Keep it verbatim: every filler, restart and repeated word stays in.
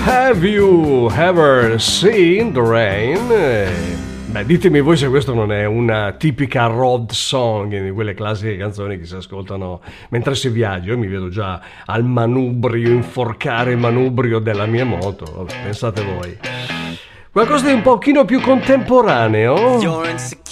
Have you ever seen the rain? Beh, ditemi voi se questo non è una tipica road song, di quelle classiche canzoni che si ascoltano mentre si viaggia. Io mi vedo già al manubrio, inforcare il manubrio della mia moto. Vabbè, pensate voi. Qualcosa di un pochino più contemporaneo.